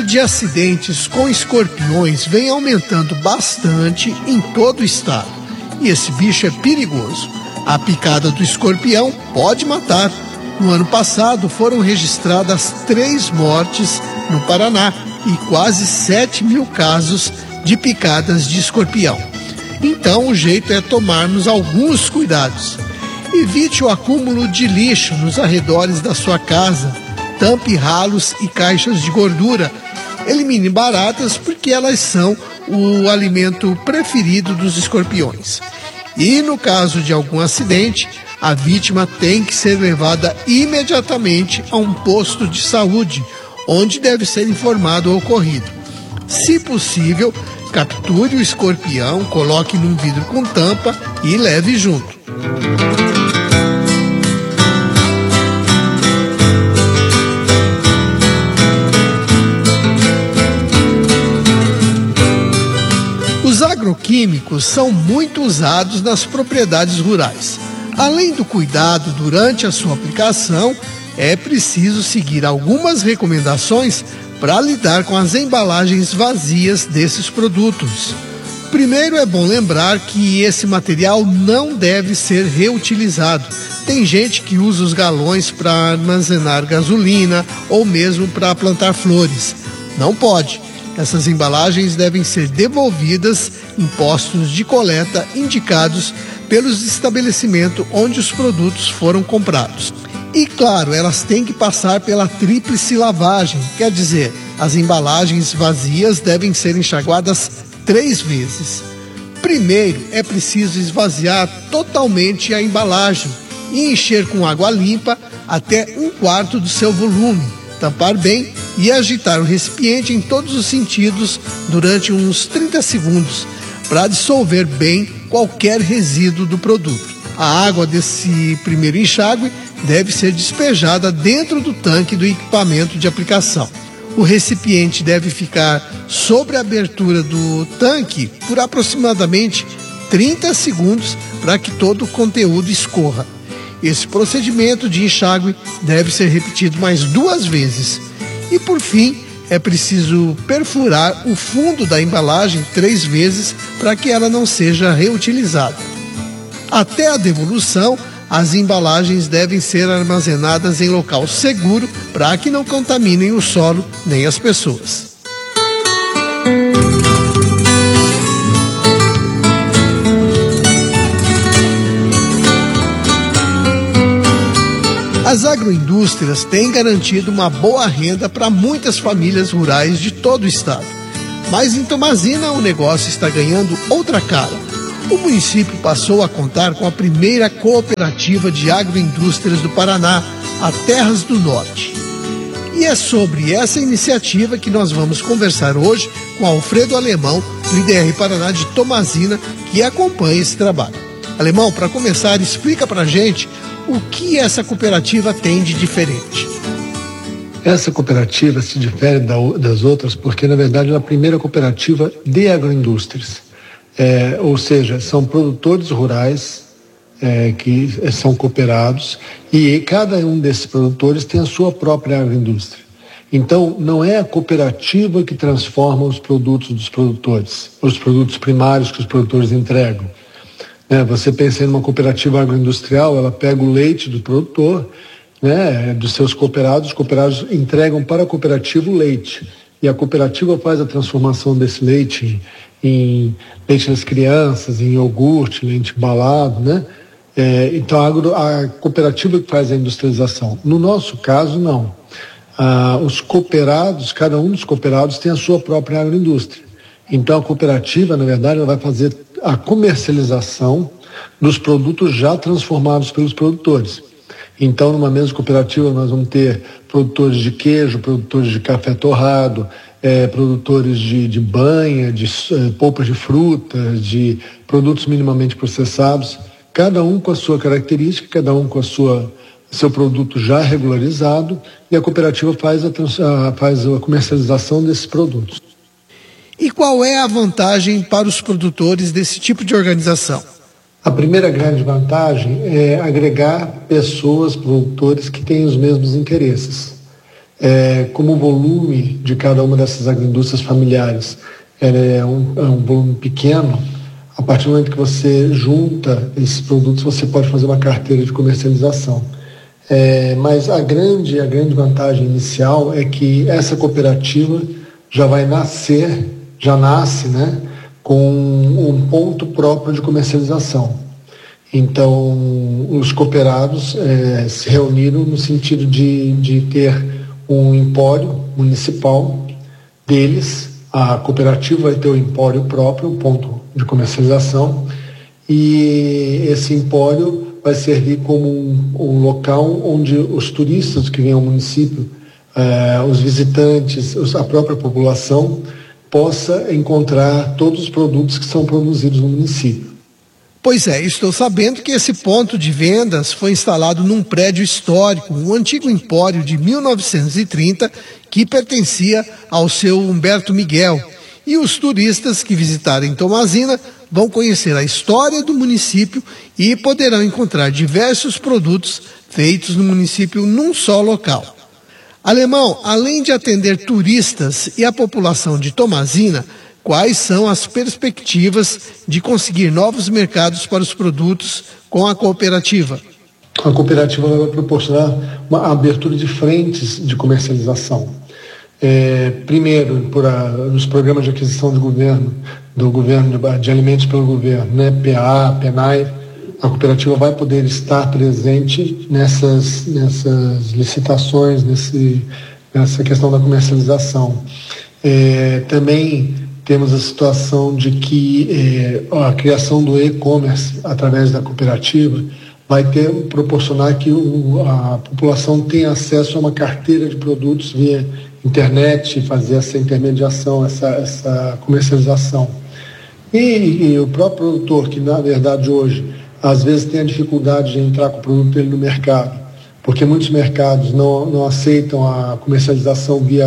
de acidentes com escorpiões vem aumentando bastante em todo o estado. E esse bicho é perigoso. A picada do escorpião pode matar. No ano passado foram registradas 3 mortes no Paraná e quase 7.000 casos de picadas de escorpião. Então o jeito é tomarmos alguns cuidados. Evite o acúmulo de lixo nos arredores da sua casa. Tampe ralos e caixas de gordura. Elimine baratas porque elas são o alimento preferido dos escorpiões. E no caso de algum acidente, a vítima tem que ser levada imediatamente a um posto de saúde, onde deve ser informado o ocorrido. Se possível, capture o escorpião, coloque num vidro com tampa e leve junto. Os agroquímicos são muito usados nas propriedades rurais. Além do cuidado durante a sua aplicação, é preciso seguir algumas recomendações para lidar com as embalagens vazias desses produtos. Primeiro, é bom lembrar que esse material não deve ser reutilizado. Tem gente que usa os galões para armazenar gasolina ou mesmo para plantar flores. Não pode. Essas embalagens devem ser devolvidas em postos de coleta indicados pelos estabelecimentos onde os produtos foram comprados. E claro, elas têm que passar pela tríplice lavagem, quer dizer, as embalagens vazias devem ser enxaguadas 3 vezes. Primeiro, é preciso esvaziar totalmente a embalagem e encher com água limpa até 1/4 do seu volume, tampar bem e agitar o recipiente em todos os sentidos durante uns 30 segundos para dissolver bem qualquer resíduo do produto. A água desse primeiro enxágue deve ser despejada dentro do tanque do equipamento de aplicação. O recipiente deve ficar sobre a abertura do tanque por aproximadamente 30 segundos para que todo o conteúdo escorra. Esse procedimento de enxágue deve ser repetido mais 2 vezes. E por fim, é preciso perfurar o fundo da embalagem 3 vezes para que ela não seja reutilizada. Até a devolução, as embalagens devem ser armazenadas em local seguro para que não contaminem o solo nem as pessoas. As agroindústrias têm garantido uma boa renda para muitas famílias rurais de todo o estado. Mas em Tomazina o negócio está ganhando outra cara. O município passou a contar com a primeira cooperativa de agroindústrias do Paraná, a Terras do Norte. E é sobre essa iniciativa que nós vamos conversar hoje com Alfredo Alemão, do IDR Paraná de Tomazina, que acompanha esse trabalho. Alemão, para começar, explica para a gente o que essa cooperativa tem de diferente. Essa cooperativa se difere das outras porque, na verdade, é a primeira cooperativa de agroindústrias. Ou seja, são produtores rurais que são cooperados e cada um desses produtores tem a sua própria agroindústria. Então, não é a cooperativa que transforma os produtos dos produtores, os produtos primários que os produtores entregam. Você pensa em uma cooperativa agroindustrial, ela pega o leite do produtor, dos seus cooperados, os cooperados entregam para a cooperativa o leite. E a cooperativa faz a transformação desse leite em leite das crianças, em iogurte, leite embalado, Então a cooperativa que faz a industrialização. No nosso caso, não. Os cooperados, cada um dos cooperados tem a sua própria agroindústria. Então a cooperativa, na verdade, ela vai fazer a comercialização dos produtos já transformados pelos produtores. Então, numa mesma cooperativa, nós vamos ter produtores de queijo, produtores de café torrado, produtores de banha, de polpas de fruta, de produtos minimamente processados, cada um com a sua característica, cada um com seu produto já regularizado, e a cooperativa faz a comercialização desses produtos. E qual é a vantagem para os produtores desse tipo de organização? A primeira grande vantagem é agregar pessoas, produtores que têm os mesmos interesses. como o volume de cada uma dessas agroindústrias familiares é um volume pequeno, a partir do momento que você junta esses produtos, você pode fazer uma carteira de comercialização. Mas a grande vantagem inicial é que essa cooperativa já nasce, né, com um ponto próprio de comercialização. Então, os cooperados se reuniram no sentido de ter um empório municipal deles. A cooperativa vai ter o empório próprio, um ponto de comercialização, e esse empório vai servir como um local onde os turistas que vêm ao município, os visitantes, a própria população, possa encontrar todos os produtos que são produzidos no município. Pois é, estou sabendo que esse ponto de vendas foi instalado num prédio histórico, um antigo empório de 1930 que pertencia ao seu Humberto Miguel. E os turistas que visitarem Tomazina vão conhecer a história do município e poderão encontrar diversos produtos feitos no município num só local. Alemão, além de atender turistas e a população de Tomazina, quais são as perspectivas de conseguir novos mercados para os produtos com a cooperativa? A cooperativa vai proporcionar uma abertura de frentes de comercialização. Primeiro, nos programas de aquisição do governo de alimentos pelo governo, né, PA, PENAI, a cooperativa vai poder estar presente nessas licitações, nessa questão da comercialização. Também temos a situação de que a criação do e-commerce através da cooperativa vai proporcionar que a população tenha acesso a uma carteira de produtos via internet, fazer essa intermediação, essa comercialização. E o próprio produtor, que na verdade hoje às vezes tem a dificuldade de entrar com o produto dele no mercado, porque muitos mercados não aceitam a comercialização via